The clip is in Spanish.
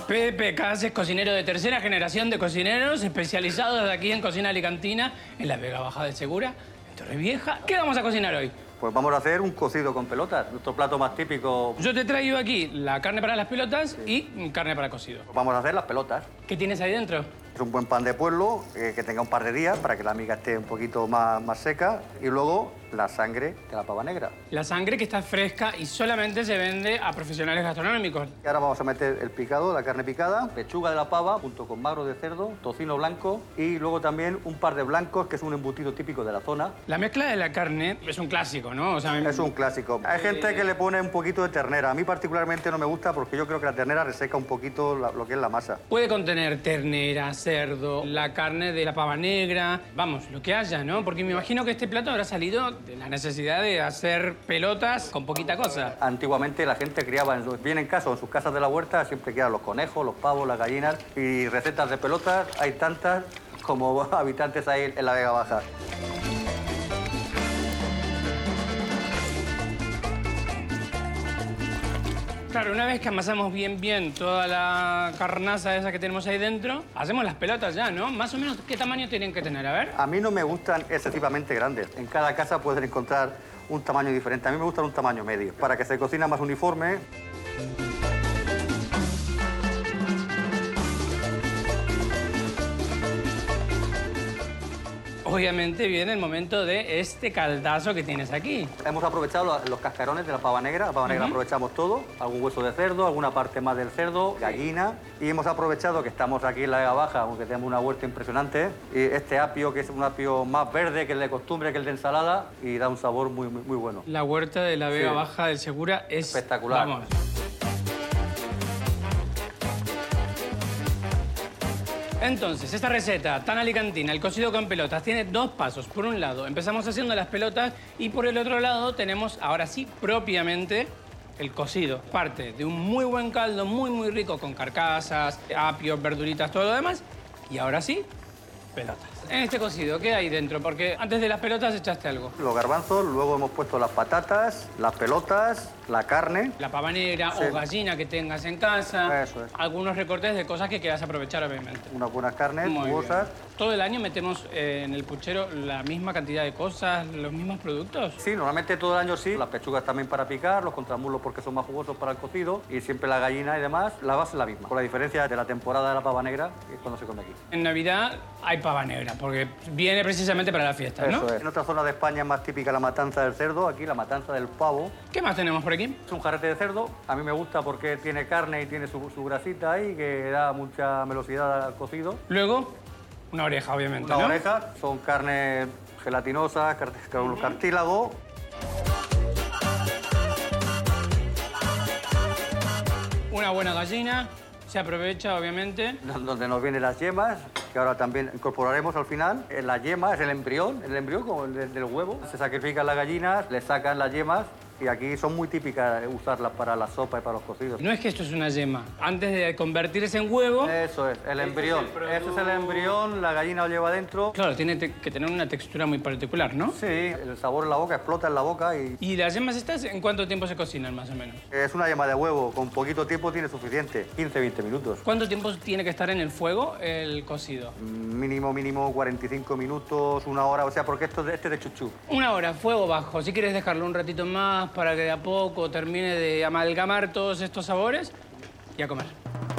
Pepe Cas es cocinero de tercera generación de cocineros especializados aquí en cocina alicantina, en la Vega Baja del Segura, en Torrevieja. ¿Qué vamos a cocinar hoy? Pues vamos a hacer un cocido con pelotas, nuestro plato más típico. Yo te traigo aquí la carne para las pelotas y carne para cocido. Vamos a hacer las pelotas. ¿Qué tienes ahí dentro? Es un buen pan de pueblo, que tenga un par de días para que la miga esté un poquito más seca. Y luego la sangre de la pava negra. La sangre que está fresca y solamente se vende a profesionales gastronómicos. Y ahora vamos a meter el picado, la carne picada, pechuga de la pava junto con magro de cerdo, tocino blanco y luego también un par de blancos, que es un embutido típico de la zona. La mezcla de la carne es un clásico, ¿no? O sea, Es un clásico. Hay gente que le pone un poquito de ternera. A mí particularmente no me gusta porque yo creo que la ternera reseca un poquito lo que es la masa. puede contener ternera, cerdo, la carne de la pava negra, vamos, lo que haya, ¿no? Porque me imagino que este plato habrá salido de la necesidad de hacer pelotas con poquita cosa. Antiguamente la gente criaba bien en casa o en sus casas de la huerta, siempre criaban los conejos, los pavos, las gallinas y recetas de pelotas hay tantas como habitantes hay en la Vega Baja. Claro, una vez que amasamos bien toda la carnaza esa que tenemos ahí dentro, hacemos las pelotas ya, ¿no? Más o menos, ¿qué tamaño tienen que tener? A ver. A mí no me gustan excesivamente grandes. En cada casa pueden encontrar un tamaño diferente. A mí me gusta un tamaño medio, para que se cocina más uniforme. Obviamente viene el momento de este caldazo que tienes aquí. Hemos aprovechado los cascarones de la pava negra. La pava negra aprovechamos todo. Algún hueso de cerdo, alguna parte más del cerdo, gallina. Y hemos aprovechado que estamos aquí en la Vega Baja, aunque tenemos una huerta impresionante. Y este apio, que es un apio más verde que el de costumbre, que el de ensalada, y da un sabor muy bueno. La huerta de la Vega Sí. Baja del Segura es... Espectacular. Vamos. Entonces, esta receta tan alicantina, el cocido con pelotas, tiene dos pasos. Por un lado, empezamos haciendo las pelotas y por el otro lado tenemos, ahora sí, propiamente el cocido. Parte de un muy buen caldo, muy rico, con carcasas, apios, verduritas, todo lo demás. Y ahora sí, pelotas. En este cocido, ¿qué hay dentro? Porque antes de las pelotas echaste algo. Los garbanzos, luego hemos puesto las patatas, las pelotas, la carne. La pava negra Sí. o gallina que tengas en casa. Eso es. Algunos recortes de cosas que quieras aprovechar, obviamente. Unas buenas carnes Muy jugosas. bien. ¿Todo el año metemos en el puchero la misma cantidad de cosas, los mismos productos? Sí, normalmente todo el año sí. Las pechugas también para picar, los contramuslos porque son más jugosos para el cocido y siempre la gallina y demás, la base es la misma. Con la diferencia de la temporada de la pava negra, que es cuando se come aquí. En Navidad hay pava negra, porque viene precisamente para la fiesta, ¿no? Eso es. En otra zona de España es más típica la matanza del cerdo, aquí la matanza del pavo. ¿Qué más tenemos por aquí? Es un jarrete de cerdo, a mí me gusta porque tiene carne y tiene su grasita ahí que da mucha velocidad al cocido. Luego, una oreja, obviamente, Una ¿no? oreja, son carnes gelatinosas, con cartílago. Una buena gallina, se aprovecha, obviamente. Donde nos vienen las yemas, que ahora también incorporaremos al final. La yema es el embrión como el del huevo. Se sacrifican las gallinas, le sacan las yemas y aquí son muy típicas usarlas para la sopa y para los cocidos. No es que esto es una yema. Antes de convertirse en huevo, Eso es, el embrión. Este es el embrión, la gallina lo lleva dentro. claro, tiene que tener una textura muy particular, ¿no? Sí, el sabor en la boca explota en la boca y ¿Y las yemas estas en cuánto tiempo se cocinan, más o menos? es una yema de huevo. Con poquito tiempo tiene suficiente, 15-20 minutos. ¿Cuánto tiempo tiene que estar en el fuego el cocido? Mínimo 45 minutos, una hora, o sea, porque este es de chuchú. Una hora, fuego bajo. Si quieres dejarlo un ratito más para que de a poco termine de amalgamar todos estos sabores y a comer.